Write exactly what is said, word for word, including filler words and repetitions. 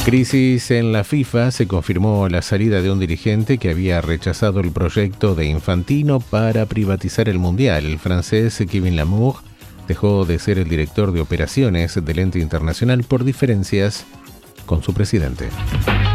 Crisis en la FIFA. Se confirmó la salida de un dirigente que había rechazado el proyecto de Infantino para privatizar el Mundial. El francés Kevin Lamour dejó de ser el director de operaciones del ente internacional por diferencias con su presidente.